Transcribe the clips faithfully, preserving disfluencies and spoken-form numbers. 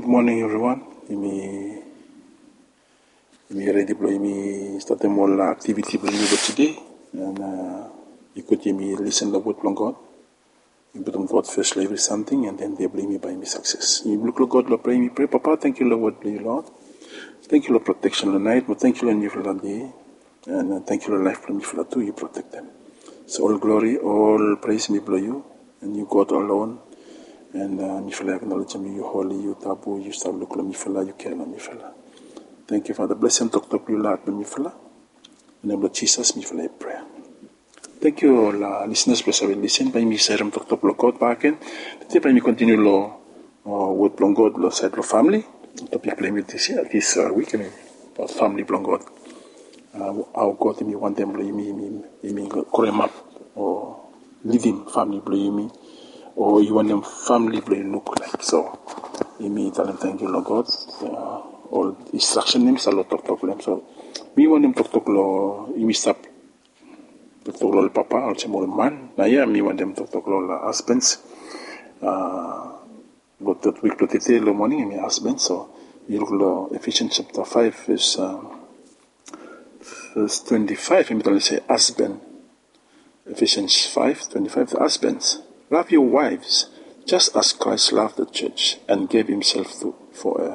morning, everyone. Imi, imi ready blo imi start more activity blo imi today, and uh, you could imi listen the word from God. You put on God first, every something, and then they bring me by me success. You look, Lord God, Lord, pray me, pray, Papa. Thank you, Lord, word, Lord. Thank you, Lord, protection the night, but thank you, Lord, for the day, and uh, thank you, Lord, life for me for the two. You protect them. So all glory, all praise me, blow you, and you God alone. And uh, mi fella acknowledge me, you holy, you tabu, you start look me fella, you care me fella. Thank you, Father. Bless him, talk to you, Lord, me fella. In the name of Jesus, me fella, prayer. Thank you, all uh, listeners, bless every listen. By me, serum talk to God back in. Today, by me continue lo uh, with long God, lo side lo family. Topic play me this year, this uh, week, about family, long God. Uh, how God me want them, me, me, me, me, call him up or living family, me. Or you want them family play look like. So, you mean tell them thank you, Lord God. Uh, all instruction names a lot of talk to them. So, me want them talk talk lo, you stop talk talk lo papa or small man. Now yeah, me want them talk talk lo husbands. Uh, but that week to today lo morning me husband. So, you look lo Ephesians chapter five verse uh, verse twenty-five. Me tell them say husband. Ephesians five twenty-five. Husbands, love your wives, just as Christ loved the church and gave himself to, for her.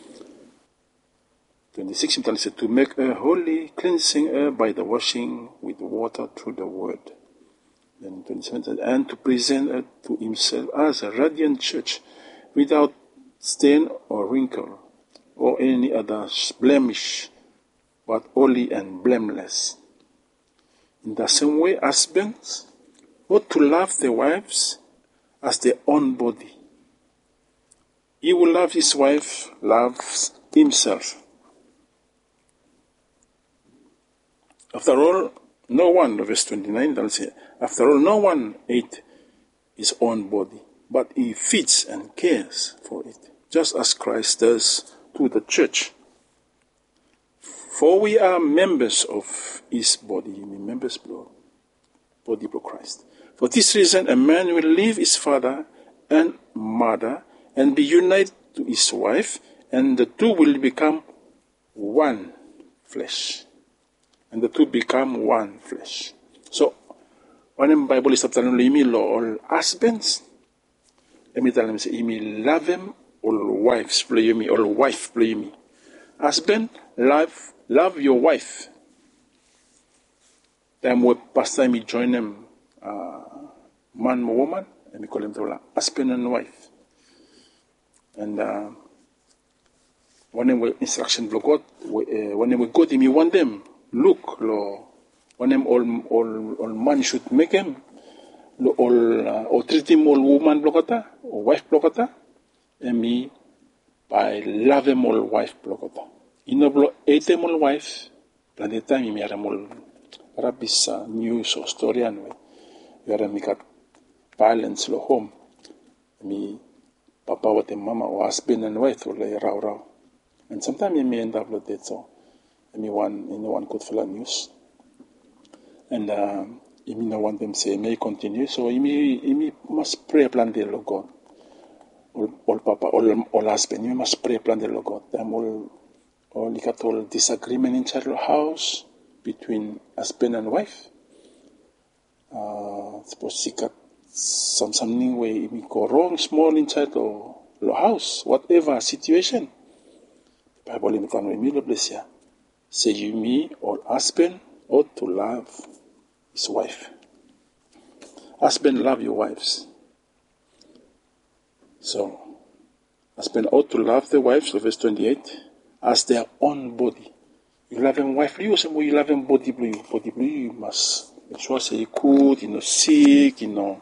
twenty-six, it says, to make her holy, cleansing her by the washing with water through the word. Then twenty-seven says, and to present her to himself as a radiant church, without stain or wrinkle, or any other blemish, but holy and blameless. In the same way, husbands ought to love their wives as their own body. He who loves his wife loves himself. After all, no one, verse twenty-nine, that'll say, after all, no one ate his own body, but he feeds and cares for it, just as Christ does to the church. For we are members of his body, members blood, body of Christ. For this reason, a man will leave his father and mother and be united to his wife, and the two will become one flesh. And the two become one flesh. So, when the Bible is telling me, all husbands, let me tell them, say, me love them, all wives play me, all wife play me. Husband, love, love your wife. Time where past time we join them, uh, man or woman, and we call them the husband and wife. And uh, when we instruction for God, we, uh, when we go to me, want them look, lo, when them all all all man should make them, lo, all uh, or treat him all woman blokata or wife blokata, and me by love them all wife blokata. You know, blo hate them all wife. By the time me are all rabbis news or story anyway. You are me got violence lo home. Me papa with mama or husband and wife or lay raw raw. And sometimes you may end up with that so. Me one in one could follow news. And uh you may not want them say may continue. So you may you may must pray plan the Lord God. All, all papa, all all husband, you must pray plan the Lord God. Them all all you got all disagreement inside the house between husband and wife. Uh suppose you got some something where it may go wrong small inside the, the house, whatever situation. The Bible in the me bless you. Say you me or husband ought to love his wife. Husband, love your wives. So, husband ought to love the wives, so verse twenty-eight, as their own body. You love him wife, you say, you love him body blue. Body blue, you must make sure say you good, you know, sick, you know,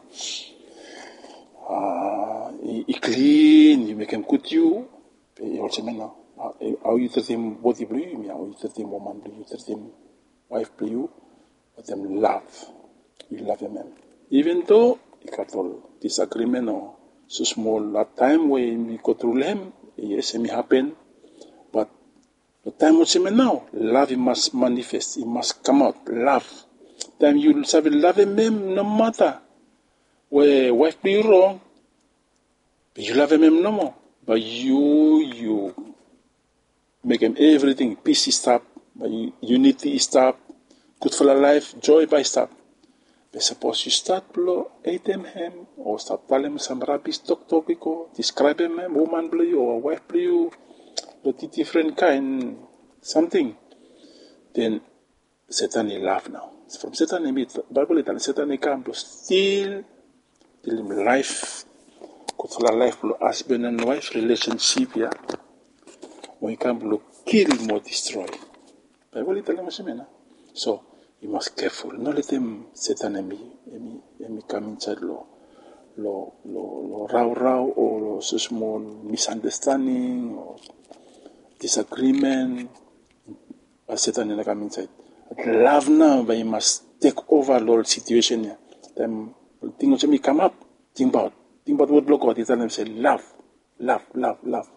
uh, he clean, you make him good you. You also mean now. How you treat him body blue, how you treat him woman blue, you treat him wife blue, but them love. You love him. Even though you got all disagreement or so small, that time when we go through him, yes, it may happen, but the time what's him now, love him must manifest, it must come out, love. Time you have love him no matter where wife be wrong, but you love him no more. But you, you make them everything. Peace is stop. But unity is stop. Good for life. Joy by stop. But suppose you start below eight them him or start telling some rubbish talk topico, describe him woman blue or wife blue, but different kind something. Then Satan will laugh now. From Satan, Bible it and Satan come to steal the life, good for life, husband and wife relationship here. When you come to kill more destroy. Bible it and so you must careful. Not let them Satan and me, and me come inside law, law, law, law, row, row, or so small misunderstanding or disagreement. But Satan and come inside. Love now, but you must take over the situation here. Then things will come up. Think about, think about what block out. They tell them say love, love, love, love.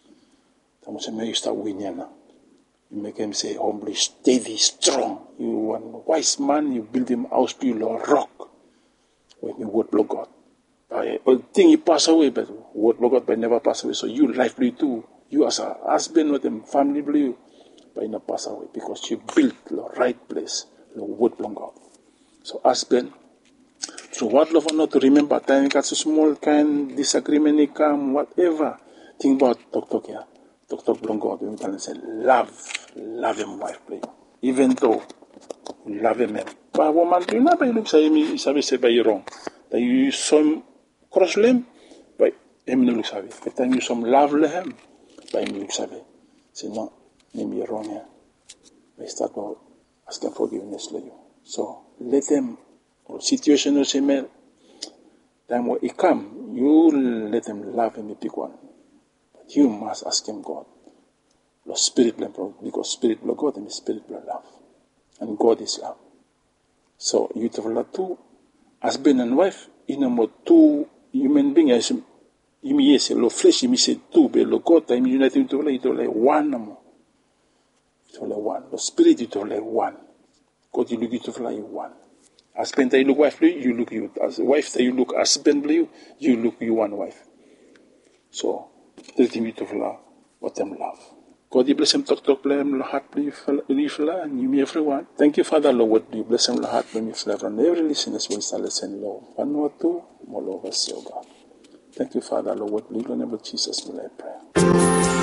Then you start winning now. You make him say humbly, steady, strong. You are a wise man, you build him house, build a rock. When you word block God. A thing you pass away, but word block God, but never pass away. So you life blue too. You as a husband with them, family blue, but not pass away because you built the right place, the word block God. So husband, so what love or not to remember, time got so small kind disagreement come, whatever. Think about talk talk here. Talk talk block God. We can say love. Love him, wife, play. Even though you love him, but woman, you know, you look say me, you say by you wrong. That you use some cross limb, but him no look say. But then you some love him, but him look say. Say no, name you wrong here. They start by asking forgiveness to you. So let them, or situation you say, man, time when he come, you let them love him, the big one. But you must ask him God. The spirit because spirit of God and spirit of love. And God is love. So you have two husband and wife, in a more two human beings, you yes, lo flesh, you say two, but lo God, I'm united to like one more. It's only one. The spirit is only one. God, you look it to like one. Husband, you look wife, you look you. As a wife, you look husband, you you look you one wife. So, treating you to what them love. God, you bless him, talk, talk, bless him, heart, believe, and you, me, everyone. Thank you, Father, Lord, you bless him, heart, believe, and every listener will start listening, Lord. One or two, more over, see, God. Thank you, Father, Lord, believe in the name of Jesus, will I pray.